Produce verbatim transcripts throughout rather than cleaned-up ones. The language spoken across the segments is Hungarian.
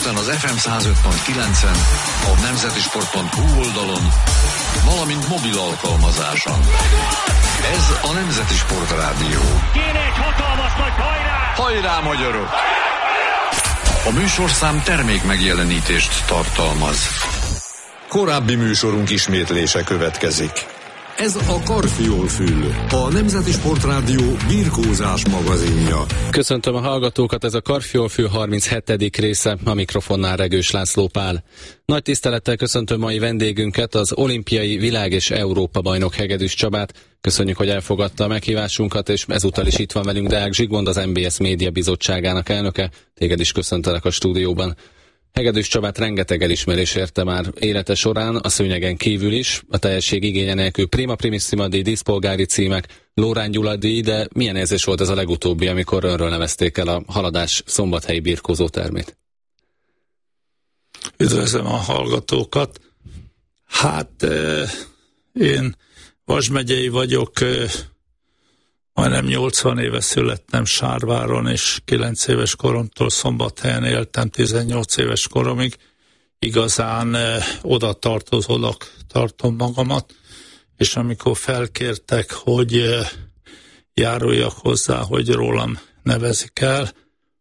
Budapesten az ef em száz öt pont kilencen, a nemzetisport pont hu oldalon, valamint mobil alkalmazáson. Ez a Nemzeti Sport Rádió. Kéne egy hatalmas nagy hajrá! Hajrá, magyarok! A műsorszám termék megjelenítést tartalmaz. Korábbi műsorunk ismétlése következik. Ez a Karfiol-fül, a Nemzeti Sport Rádió birkózás magazinja. Köszöntöm a hallgatókat, ez a Karfiol-fül harminchetedik része, a mikrofonnál Regős László Pál. Nagy tisztelettel köszöntöm mai vendégünket, az olimpiai világ- és Európa-bajnok Hegedűs Csabát. Köszönjük, hogy elfogadta a meghívásunkat, és ezúttal is itt van velünk Deák Zsigmond, az em bé es Média Bizottságának elnöke. Téged is köszöntelek a stúdióban. Hegedűs Csabát rengeteg elismerés érte már élete során, a szőnyegen kívül is, a teljesség igénye nélkül Prima Primissima díj, díszpolgári címek, Lórán Gyula díj, de milyen érzés volt ez a legutóbbi, amikor önről nevezték el a Haladás szombathelyi birkózótermét? Üdvözlöm a hallgatókat! Hát eh, én Vas megyei vagyok, eh, majdnem nyolcvan éve születtem Sárváron, és kilenc éves koromtól Szombathelyen éltem tizennyolc éves koromig. Igazán eh, oda tartozónak tartom magamat, és amikor felkértek, hogy eh, járuljak hozzá, hogy rólam nevezik el,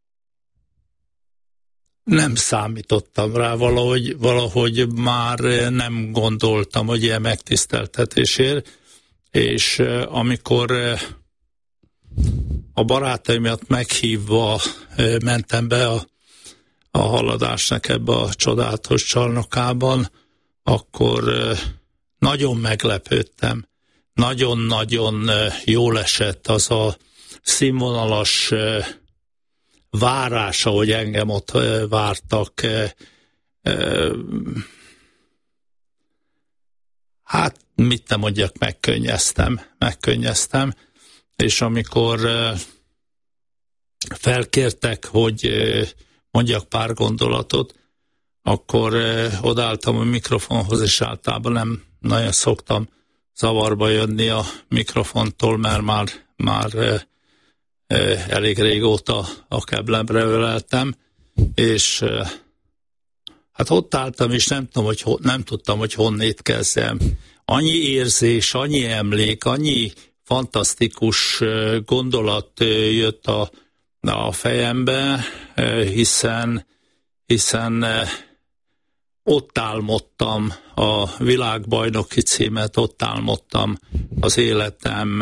nem számítottam rá, valahogy, valahogy már nem gondoltam, hogy ilyen megtiszteltetésért, és eh, amikor eh, a barátaimat meghívva mentem be a, a Haladásnak ebbe a csodálatos csarnokában, akkor nagyon meglepődtem. Nagyon-nagyon jól esett az a színvonalas várás, ahogy engem ott vártak. Hát, mit nem mondjak, megkönnyeztem, megkönnyeztem. És amikor uh, felkértek, hogy uh, mondjak pár gondolatot, akkor uh, odaálltam a mikrofonhoz, és általában nem nagyon szoktam zavarba jönni a mikrofontól, mert már, már uh, uh, elég régóta a keblemre öleltem, és uh, hát ott álltam, és nem, tudom, hogy ho, nem tudtam, hogy honnét kezdjem. Annyi érzés, annyi emlék, annyi fantasztikus gondolat jött a, a fejembe, hiszen, hiszen ott álmodtam a világbajnoki címet, ott álmodtam az életem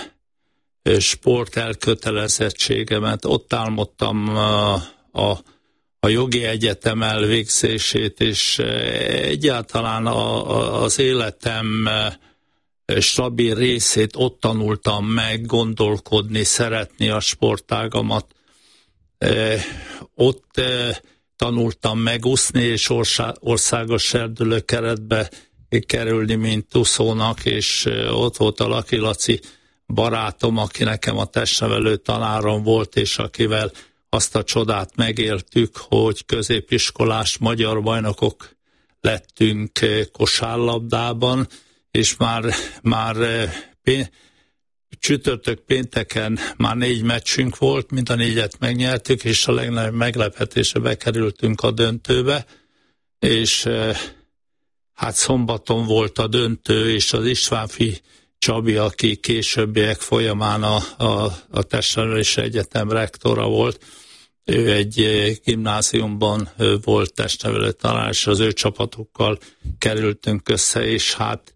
sport elkötelezettségemet, ott álmodtam a, a, a jogi egyetem elvégzését, és egyáltalán a, a, az életem stabil részét ott tanultam meg, gondolkodni, szeretni a sportágamat. E, ott e, tanultam meg úszni, és orsá, országos serdülőkeretbe kerülni, mint úszónak, és e, ott volt a Laki Laci barátom, aki nekem a testnevelő tanárom volt, és akivel azt a csodát megéltük, hogy középiskolás magyar bajnokok lettünk kosárlabdában, és már, már pén, csütörtök pénteken már négy meccsünk volt, mind a négyet megnyertük, és a legnagyobb meglepetésre bekerültünk a döntőbe, és hát szombaton volt a döntő, és az Istvánfi Csabi, aki későbbiek folyamán a, a, a Testnevelési Egyetem rektora volt, ő egy gimnáziumban volt testnevelő tanár, és az ő csapatokkal kerültünk össze, és hát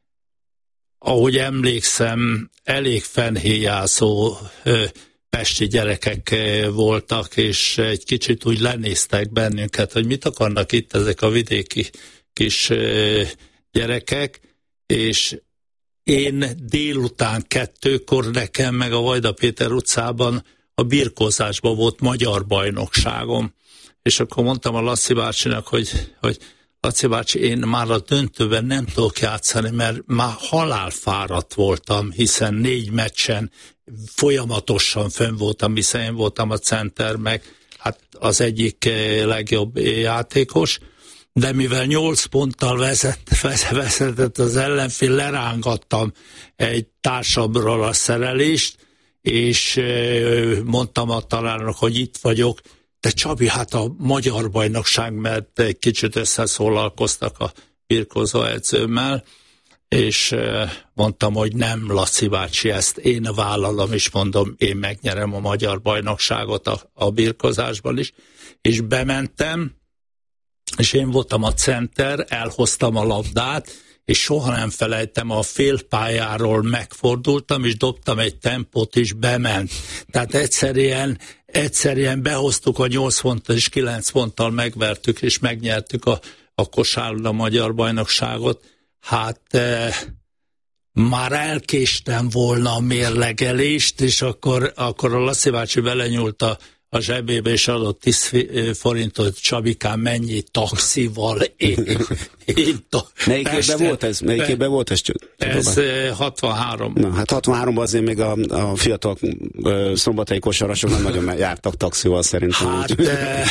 ahogy emlékszem, elég fennhéjázó pesti gyerekek voltak, és egy kicsit úgy lenéztek bennünket, hogy mit akarnak itt ezek a vidéki kis gyerekek, és én délután kettőkor nekem meg a Vajda Péter utcában a birkózásban volt magyar bajnokságom, és akkor mondtam a Laci bácsinak, hogy, hogy Laci bácsi, én már a döntőben nem tudok játszani, mert már halálfáradt voltam, hiszen négy meccsen folyamatosan fönn voltam, hiszen én voltam a center, meg hát az egyik legjobb játékos, de mivel nyolc ponttal vezet, vezetett az ellenfél, lerángattam egy társamról a szerelést, és mondtam a tanárnak, hogy itt vagyok, de Csabi, hát a magyar bajnokság, mert egy kicsit összeszólalkoztak a birkózó edzőmmel, és mondtam, hogy nem, Laci bácsi, ezt én vállalom, és mondom, én megnyerem a magyar bajnokságot a, a birkozásban is, és bementem, és én voltam a center, elhoztam a labdát, és soha nem felejtem, a félpályáról megfordultam, és dobtam egy tempót, és bement. Tehát egyszerűen, egyszerűen behoztuk a nyolc ponttal, és kilenc ponttal megvertük, és megnyertük a, a kosárlabda magyar bajnokságot. Hát eh, már elkéstem volna a mérlegelést, és akkor, akkor a Laci bácsi belenyúlt a, a zsebébe, és adott tíz forintot, Csabikám, mennyi taxival én, én ta, Melyik évben volt ez? Melyik be, évben volt ez? Ez hatvanhárom. Na, hát hatvanháromban azért még a, a fiatal uh, szombathelyi kosarasok nem nagyon jártak taxival szerintem. Hát e,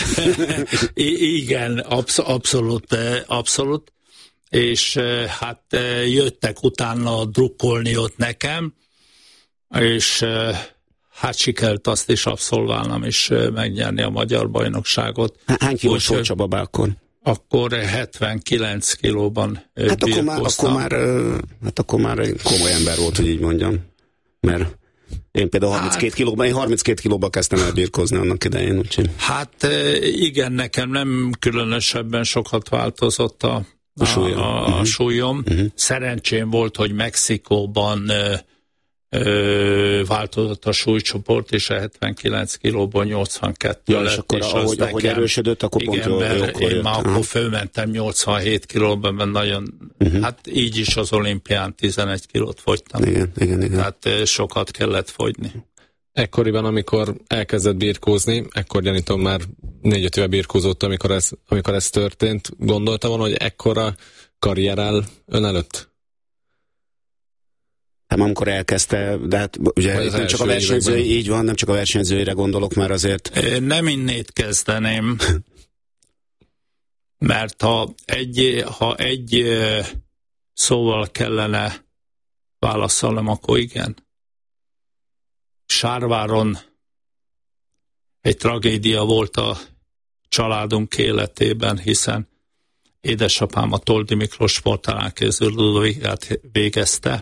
igen, absz- abszolút, abszolút. És hát jöttek utána drukkolni ott nekem, és hát sikerült azt is abszolválnom, és megnyerni a magyar bajnokságot. Hány kilós volt Csaba be akkor? Akkor hetvenkilenc kilóban hát akkor, már, akkor, már, hát akkor már komoly ember volt, hogy így mondjam. Mert én például harminckét kilóban, én harminckét kilóban kezdtem el birkózni annak idején. Úgyhogy. Hát igen, nekem nem különösebben sokat változott a A, súlyom. A, a, uh-huh. a súlyom. Uh-huh. Szerencsém volt, hogy Mexikóban ö, ö, változott a súlycsoport, és a hetvenkilenc kilóból nyolcvankettő ja, lett. És akkor, és ahogy, ahogy nekem, erősödött, akkor igen, pont jó, jókor én már akkor fölmentem nyolcvanhét kilóban, mert nagyon, uh-huh. hát így is az olimpián tizenegy kilót fogytam. Igen, igen, igen. Tehát sokat kellett fogyni. Ekkoriban, amikor elkezdett birkózni, ekkor gyanítom már négy-öt éve birkózott, amikor ez, amikor ez történt, gondolta volna, hogy ekkora karrier áll ön előtt? Hát amikor elkezdte, de hát ugye nem csak a versenyzői, így van, nem csak a versenyzőire gondolok már azért. Nem innét kezdeném, mert ha egy, ha egy szóval kellene válaszolnom, akkor igen. Sárváron egy tragédia volt a családunk életében, hiszen édesapám a Toldi Miklós Sportalánkéző Ludovigát végezte,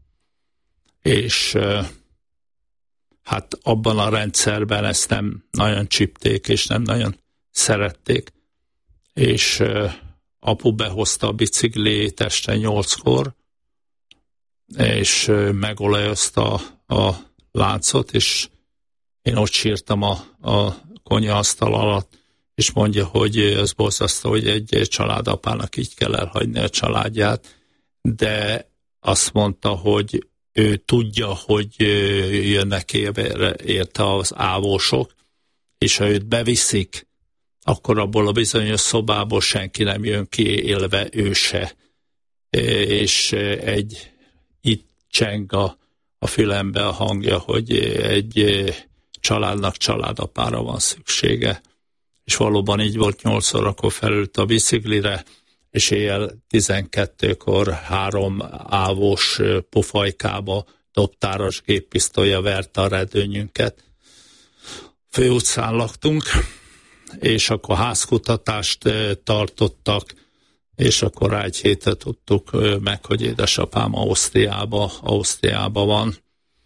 és hát abban a rendszerben ezt nem nagyon csípték, és nem nagyon szerették. És apu behozta a bicikliét este nyolckor, és megolajozta a láncot, és én ott sírtam a, a konyhaasztal alatt, és mondja, hogy ez borzasztó, hogy egy családapának így kell elhagyni a családját, de azt mondta, hogy ő tudja, hogy jönnek érte az ávósok, és ha őt beviszik, akkor abból a bizonyos szobából senki nem jön ki élve, ő se. És egy itt cseng a a fülembe a hangja, hogy egy családnak családapára van szüksége. És valóban így volt, nyolc órakor felült a biciklire, és éjjel tizenkettőkor három ávós pufajkába dobtáros géppisztolya verte a redőnyünket. Főutcán laktunk, és akkor házkutatást tartottak, és akkor rá egy hétre tudtuk meg, hogy édesapám Ausztriába, Ausztriába van.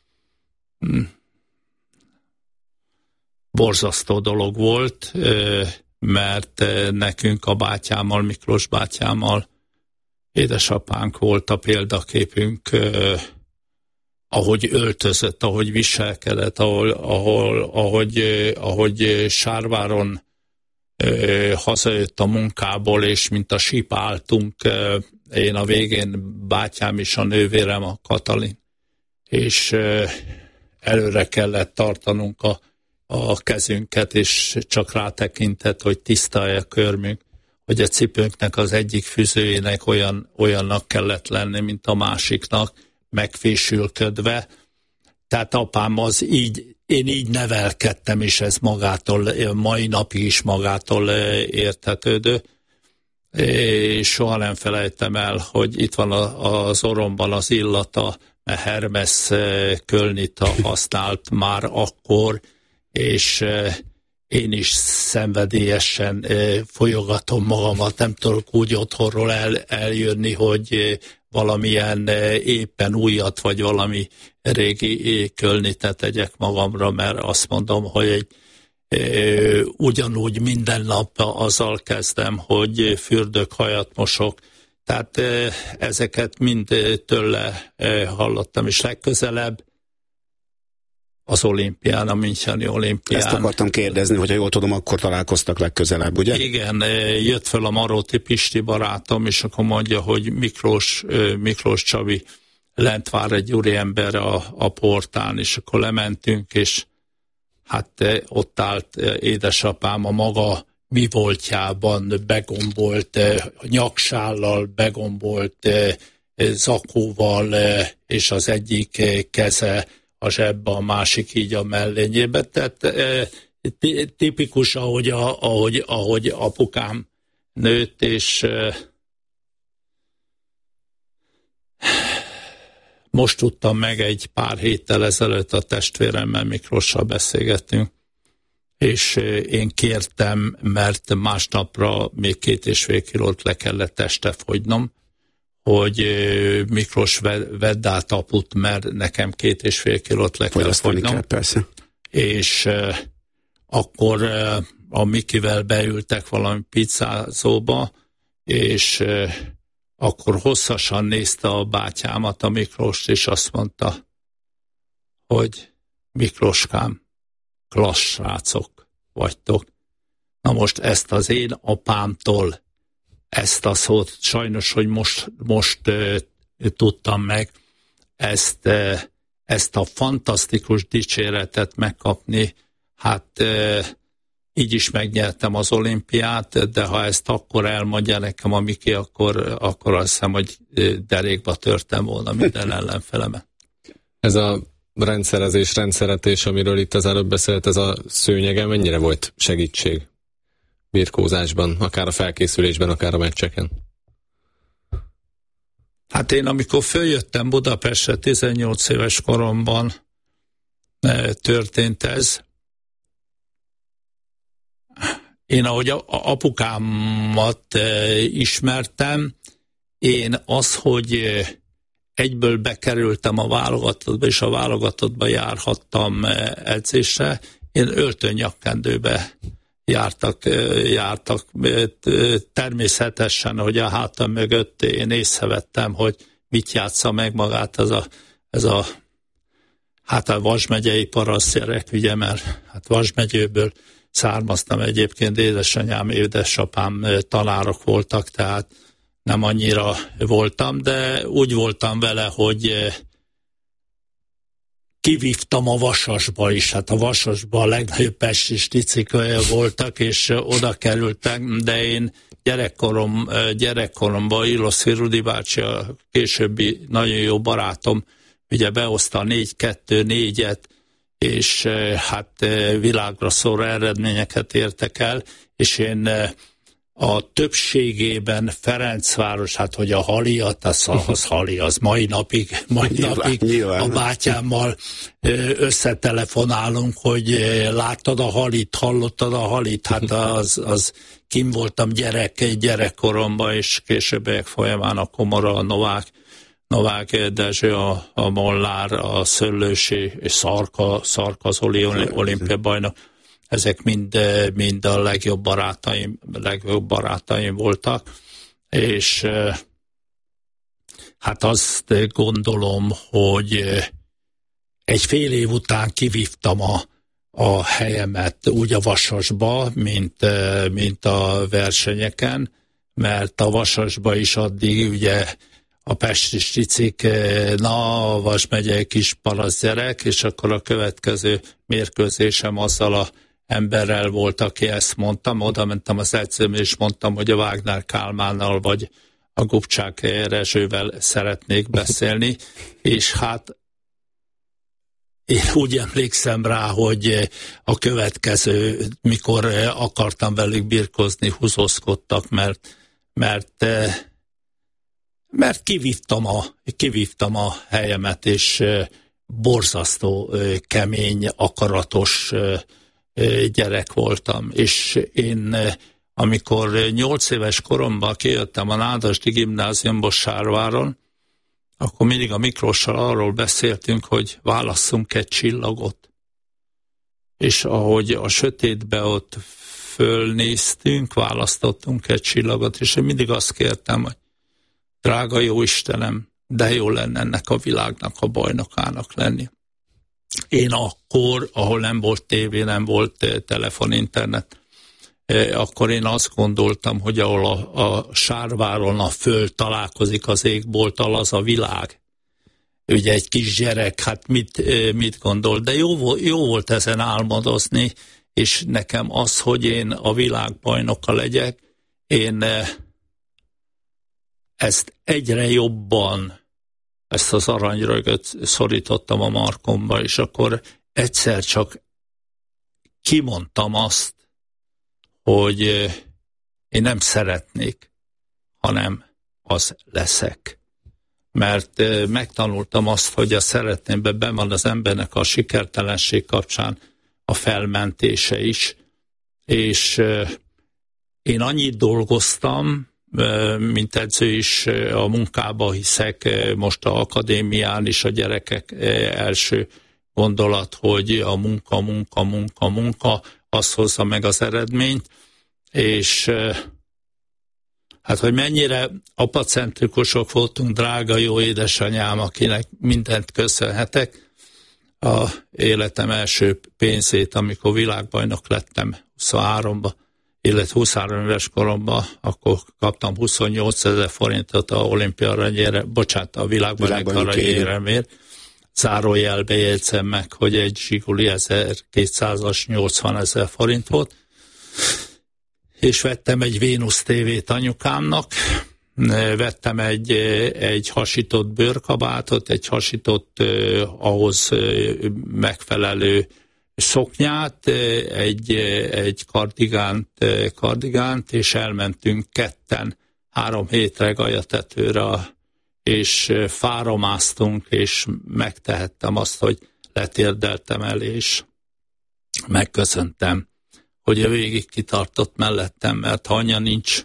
Borzasztó dolog volt, mert nekünk a bátyámmal, Miklós bátyámmal, édesapánk volt a példaképünk, ahogy öltözött, ahogy viselkedett, ahol, ahol, ahogy, ahogy Sárváron hazajött a munkából, és mint a síp álltunk, én a végén, bátyám is, a nővérem, a Katalin, és előre kellett tartanunk a, a kezünket, és csak rátekintett, hogy tiszta a körmünk, hogy a cipőnknek az egyik füzőjének olyan, olyannak kellett lenni, mint a másiknak, megfésülködve. Tehát apám az így, én így nevelkedtem, és ez magától, mai napig is magától értetődő. És soha nem felejtem el, hogy itt van az orromban az illata, mert Hermes Kölnita használt már akkor, és én is szenvedélyesen folyogatom magamat, nem tudok úgy otthonról el, eljönni, hogy valamilyen éppen újat, vagy valami régi kölnitet tegyek magamra, mert azt mondom, hogy egy ugyanúgy minden nap azzal kezdem, hogy fürdök, hajat mosok. Tehát ezeket mind tőle hallottam, és legközelebb az olimpián, a Müncheni olimpián. Ezt akartam kérdezni, hogyha jól tudom, akkor találkoztak legközelebb, ugye? Igen, jött fel a Maróti Pisti barátom, és akkor mondja, hogy Miklós, Miklós Csabi lent vár egy úriember a, a portán, és akkor lementünk, és hát ott állt édesapám a maga mi voltjában, begombolt nyaksállal, begombolt zakóval, és az egyik keze a zsebbe, a másik így a mellényébe. Tehát tipikus, ahogy, a, ahogy, ahogy apukám nőtt, és most tudtam meg, egy pár héttel ezelőtt a testvéremmel, Miklóssal beszélgettünk, és én kértem, mert másnapra még két és fél kilót le kellett teste fogynom, hogy Miklós vedd át aput, mert nekem két és fél kilót le kellett fogynom. Kell, persze. És uh, akkor uh, a Mikivel beültek valami pizzázóba, és uh, akkor hosszasan nézte a bátyámat, a Miklóst, és azt mondta, hogy Miklóskám, klassz srácok vagytok. Na most ezt az én apámtól, ezt a szót sajnos, hogy most, most uh, tudtam meg, ezt, uh, ezt a fantasztikus dicséretet megkapni, hát uh, így is megnyertem az olimpiát, de ha ezt akkor elmondja nekem a Miki, akkor, akkor azt hiszem, hogy derékba törtem volna minden ellenfelemet. Ez a rendszerezés, rendszeretés, amiről itt az előbb beszélt, ez a szőnyege mennyire volt segítség birkózásban, akár a felkészülésben, akár a meccseken? Hát én amikor följöttem Budapestre, tizennyolc éves koromban történt ez. Én ahogy apukámat ismertem, én az, hogy egyből bekerültem a válogatottba, és a válogatottba járhattam edzésre, én öltönyakkendőbe jártak, jártak. Természetesen, hogy a hátam mögött én észrevettem, hogy mit játsza meg magát ez a, ez a hát a Vas megyei parasztgyerek, ugye, mert hát Vas megyőből származtam egyébként, édesanyám, édesapám tanárok voltak, tehát nem annyira voltam, de úgy voltam vele, hogy kivívtam a Vasasba is. Hát a Vasasba a legnagyobb pesti sticik voltak, és oda kerültek, de én gyerekkorom, gyerekkoromban Illoszki Rudi bácsi, a későbbi nagyon jó barátom, ugye behozta a négy kettő négyet, és hát világra szóló eredményeket értek el, és én a többségében Ferencváros, hát hogy a Hali, az, az Hali, az mai napig, mai nyilván, napig nyilván. A bátyámmal összetelefonálunk, hogy láttad a Halit, hallottad a Halit, hát az, az kim voltam gyerek, gyerekkoromban, és későbbiek folyamán a Komora, a Novák, Novák Dezső, a, a Mollár, a Szöllősi, és Szarka, Szarka az olimpia bajnok. Ezek mind, mind a legjobb barátaim, legjobb barátaim voltak, és hát azt gondolom, hogy egy fél év után kivívtam a, a helyemet úgy a Vasasba, mint, mint a versenyeken, mert a Vasasba is addig ugye a pesti sticik, na, a Vas megyei kis parasztgyerek, és akkor a következő mérkőzésem azzal a emberrel volt, aki ezt mondtam, oda mentem az edzőmre, és mondtam, hogy a Wagner Kálmánnal vagy a Gubcsák Rezsővel szeretnék beszélni, és hát én úgy emlékszem rá, hogy a következő, mikor akartam velük birkozni, húzózkodtak, mert, mert, mert kivívtam, a, kivívtam a helyemet, és borzasztó kemény, akaratos gyerek voltam, és én amikor nyolc éves koromban kijöttem a Nádasdy gimnáziumból Sárváron, akkor mindig a Miklóssal arról beszéltünk, hogy válasszunk egy csillagot. És ahogy a sötétbe ott fölnéztünk, választottunk egy csillagot, és én mindig azt kértem, hogy drága jó Istenem, de jó lenne ennek a világnak a bajnokának lenni. Én akkor, ahol nem volt tévé, nem volt telefon, internet, akkor én azt gondoltam, hogy ahol a, a Sárváron a föld találkozik az égbolttal, az a világ. Ugye egy kis gyerek, hát mit, mit gondol? De jó, jó volt ezen álmodozni, és nekem az, hogy én a világbajnoka legyek, én ezt egyre jobban, ezt az aranyrögöt szorítottam a markomba, és akkor egyszer csak kimondtam azt, hogy én nem szeretnék, hanem az leszek. Mert megtanultam azt, hogy a szeretnémben benn van az embernek a sikertelenség kapcsán a felmentése is, és én annyit dolgoztam, mint edző is a munkába hiszek, most az akadémián is a gyerekek első gondolat, hogy a munka, munka, munka, munka, az hozza meg az eredményt, és hát, hogy mennyire apacentrikusok voltunk, drága jó édesanyám, akinek mindent köszönhetek, a életem első pénzét, amikor világbajnok lettem huszonháromba, illetve huszonhárom éves koromban, akkor kaptam huszonnyolcezer forintot a olimpia aranyére, bocsánat, a világbajnok aranyéremért. Zárójelbe jegyzem meg, hogy egy Zsiguli ezerkétszázas nyolcvanezer forint volt, és vettem egy Vénusz tévét anyukámnak, vettem egy, egy hasított bőrkabátot, egy hasított eh, ahhoz eh, megfelelő szoknyát, egy, egy kardigánt, kardigánt, és elmentünk ketten három hétre Galyatetőre, és fára másztunk, és megtehettem azt, hogy letérdeltem el, és megköszöntem, hogy a végig kitartott mellettem, mert ha anya nincs,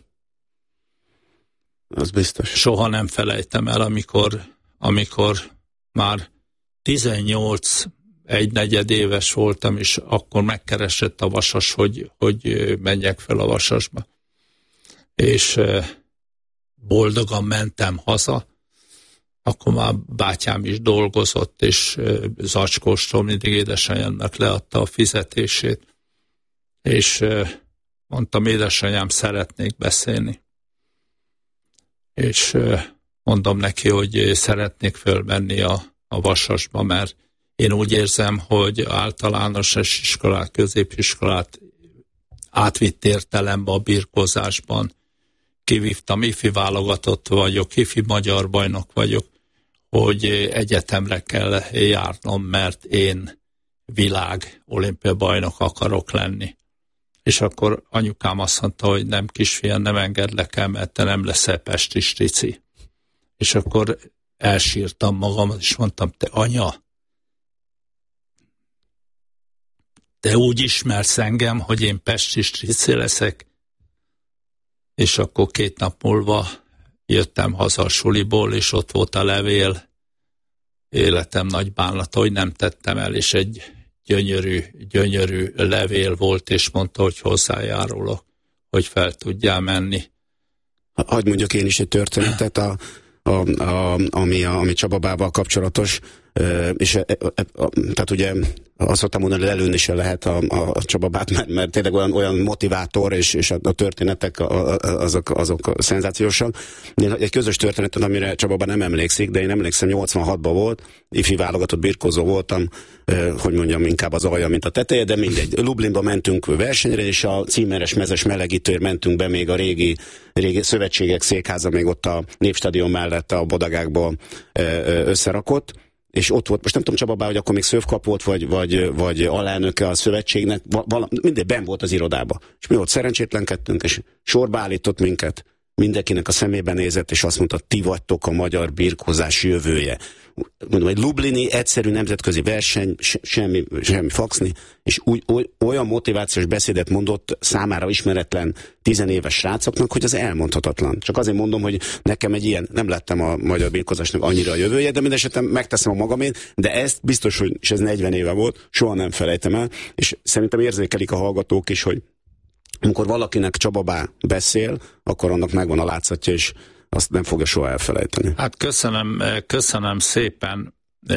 az biztos. Soha nem felejtem el, amikor, amikor már tizennyolc egy negyed éves voltam, és akkor megkeresett a Vasas, hogy, hogy menjek fel a Vasasba. És boldogan mentem haza, akkor már bátyám is dolgozott, és zacskóstól mindig édesanyámnak leadta a fizetését. És mondtam, édesanyám, szeretnék beszélni. És mondom neki, hogy szeretnék fölmenni a, a Vasasba, mert én úgy érzem, hogy általános iskolát, középiskolát átvitt értelembe a birkózásban. Kivívtam, ifi válogatott vagyok, ifi magyar bajnok vagyok, hogy egyetemre kell járnom, mert én világ olimpia bajnok akarok lenni. És akkor anyukám azt mondta, hogy nem kisfiam, nem engedlek el, mert te nem leszel pesti strici. És akkor elsírtam magam, és mondtam, te anya, te úgy ismersz engem, hogy én pesti strici leszek. És akkor két nap múlva jöttem haza a suliból, és ott volt a levél. Életem nagy bánata, hogy nem tettem el, és egy gyönyörű, gyönyörű levél volt, és mondta, hogy hozzájárulok, hogy fel tudjál menni. Hadd mondjak én is egy történetet, a, a, a, ami, a, ami Csaba bábbal kapcsolatos, és e, e, a, tehát ugye azt szoktam mondani, hogy előni se lehet a, a Csaba bát, mert, mert tényleg olyan, olyan motivátor, és, és a, a történetek a, a, azok, azok szenzációsak. Egy közös történet, amire Csaba bá nem emlékszik, de én emlékszem, nyolcvanhatban volt, ifi válogatott birkózó voltam, hogy mondjam, inkább az alja, mint a teteje, de mindegy. Lublinba mentünk versenyre, és a címeres mezes melegítőért mentünk be, még a régi, régi szövetségek székháza, még ott a Népstadion mellett a bodagákból összerakott, és ott volt, most nem tudom Csaba bá, hogy akkor még szövkap volt, vagy, vagy, vagy alelnöke a szövetségnek, vala, mindegy, benn volt az irodába. És mi ott szerencsétlenkedtünk, és sorba állított minket, mindenkinek a szemébe nézett, és azt mondta, ti vagytok a magyar birkózás jövője. Mondom, egy lublini egyszerű nemzetközi verseny, semmi, semmi faxni, és úgy, olyan motivációs beszédet mondott számára ismeretlen tizenéves srácoknak, hogy az elmondhatatlan. Csak azért mondom, hogy nekem egy ilyen, nem lettem a magyar birkózásnak annyira a jövője, de mindesetre megteszem a magamét, de ezt biztos, hogy, és ez negyven éve volt, soha nem felejtem el, és szerintem érzékelik a hallgatók is, hogy amikor valakinek Csababá beszél, akkor annak megvan a látszatja, és azt nem fogja soha elfelejteni. Hát köszönöm, köszönöm szépen.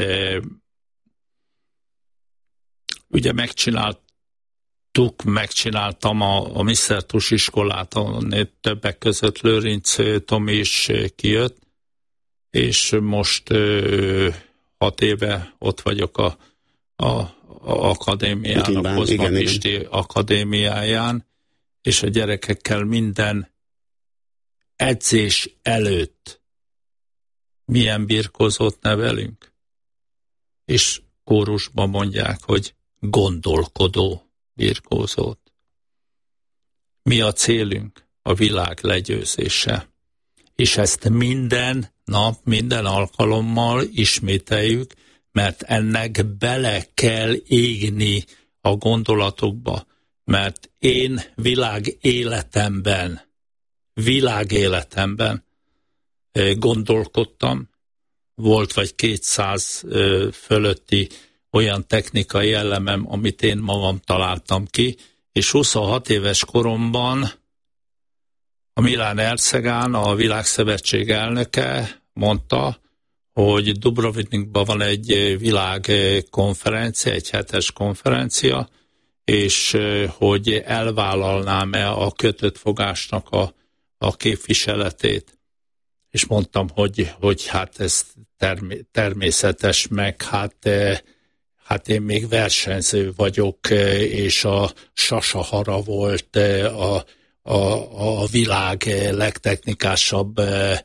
Ugye megcsináltuk, megcsináltam a, a miszter Tus iskolát, ahol többek között Lőrinc Tomi is kijött, és most hat éve ott vagyok a, a, a akadémiának, a Kozma Pisti akadémiáján, és a gyerekekkel minden edzés előtt milyen birkózót nevelünk, és kórusban mondják, hogy gondolkodó birkózót. Mi a célunk? A világ legyőzése. És ezt minden nap, minden alkalommal ismételjük, mert ennek bele kell égni a gondolatokba, mert én világ életemben világéletemben gondolkodtam, volt vagy kétszáz fölötti olyan technikai elemem, amit én magam találtam ki, és huszonhat éves koromban a Milán Ercegán, a Világszövetség elnöke mondta, hogy Dubrovnikban van egy világkonferencia, egy hetes konferencia, és hogy elvállalnám-e a kötött fogásnak a a képviseletét. És mondtam, hogy, hogy hát ez termé, természetes, meg hát, hát én még versenyző vagyok, és a Sasahara volt a, a, a világ legtechnikásabb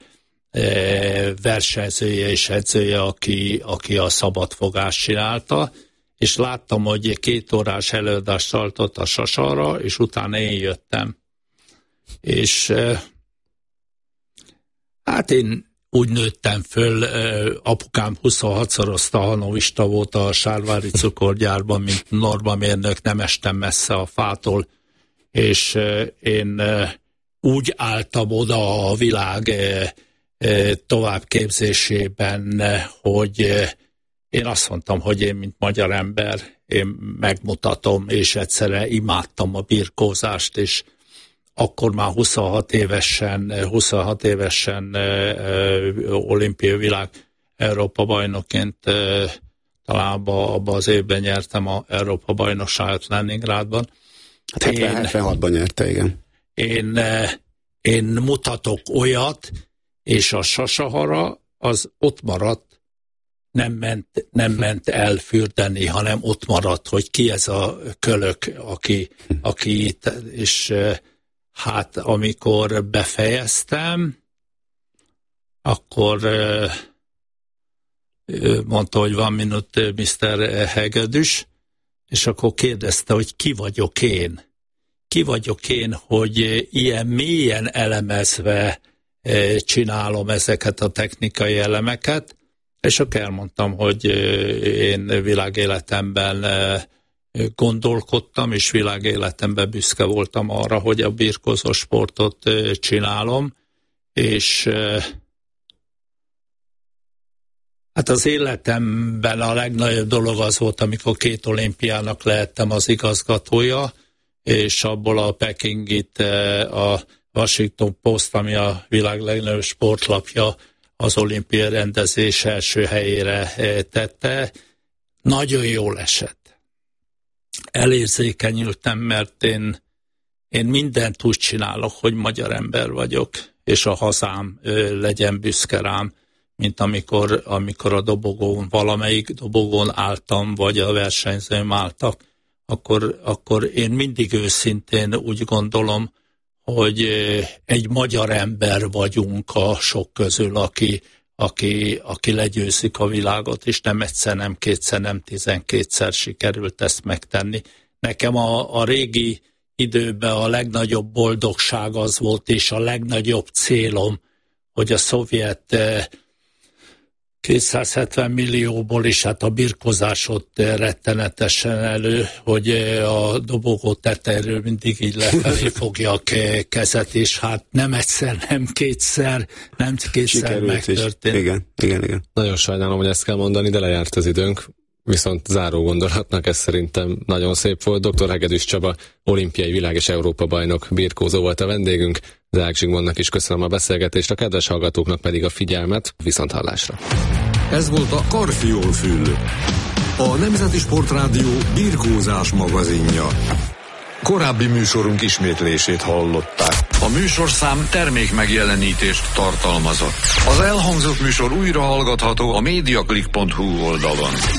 versenyzője és edzője, aki, aki a szabadfogást csinálta, és láttam, hogy két órás előadást tartott a Sasahara, és utána én jöttem. És hát én úgy nőttem föl, apukám huszonhatszorozta hanovista volt a Sárvári cukorgyárban, mint normamérnök, nem estem messze a fától, és én úgy álltam oda a világ továbbképzésében, hogy én azt mondtam, hogy én, mint magyar ember, én megmutatom, és egyszerre imádtam a birkózást, és akkor már huszonhat évesen, huszonhat évesen olimpiai világ Európa bajnokként talán abban az évben nyertem a Európa bajnokságot Leningrádban. Hát hetvenhatban nyerte, igen. Én, én mutatok olyat, és a Sasahara az ott maradt, nem ment, nem ment elfürdeni, hanem ott maradt, hogy ki ez a kölök, aki, aki itt, és hát amikor befejeztem, akkor mondta, hogy van minut miszter Hegedűs, és akkor kérdezte, hogy ki vagyok én. Ki vagyok én, hogy ilyen mélyen elemezve csinálom ezeket a technikai elemeket, és akkor elmondtam, hogy én világéletemben gondolkodtam, és világéletemben büszke voltam arra, hogy a birkózó sportot csinálom, és hát az életemben a legnagyobb dolog az volt, amikor két olimpiának lehettem az igazgatója, és abból a Pekingit a Washington Post, ami a világ legnagyobb sportlapja, az olimpiai rendezés első helyére tette. Nagyon jól esett. Elérzékenyültem, mert én, én mindent úgy csinálok, hogy magyar ember vagyok, és a hazám legyen büszke rám, mint amikor, amikor a dobogón, valamelyik dobogón álltam, vagy a versenyzőm álltak, akkor, akkor én mindig őszintén úgy gondolom, hogy egy magyar ember vagyunk a sok közül, aki, aki, aki legyőzik a világot, és nem egyszer, nem kétszer, nem tizenkétszer sikerült ezt megtenni. Nekem a, a régi időben a legnagyobb boldogság az volt, és a legnagyobb célom, hogy a szovjet kétszázhetven millióból is hát a birkozásot rettenetesen elő, hogy a dobogó tetejéről mindig így lefelé fogja a kezet, és hát nem egyszer, nem kétszer, nem kétszer sikerült megtörtént. Is. Igen, igen, igen. Nagyon sajnálom, hogy ezt kell mondani, de lejárt az időnk. Viszont záró gondolatnak ez szerintem nagyon szép volt. doktor Hegedűs Csaba, olimpiai világ és Európa bajnok birkózó volt a vendégünk. Deák Zsigmondnak is köszönöm a beszélgetést, a kedves hallgatóknak pedig a figyelmet. Viszont hallásra. Ez volt a Karfiol-fül, a Nemzeti Sportrádió birkózás magazinja. Korábbi műsorunk ismétlését hallották. A műsorszám termék megjelenítést tartalmazott. Az elhangzott műsor újra hallgatható a mediaclick pont hu oldalon.